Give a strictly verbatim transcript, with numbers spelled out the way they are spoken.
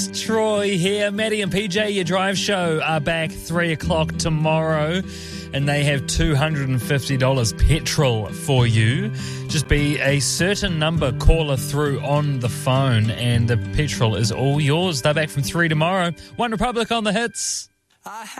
It's Troy here. Maddie and P J, your drive show, are back three o'clock tomorrow, and they have two hundred fifty dollars petrol for you. Just be a certain number caller through on the phone, and the petrol is all yours. They're back from three tomorrow. One Republic on the hits.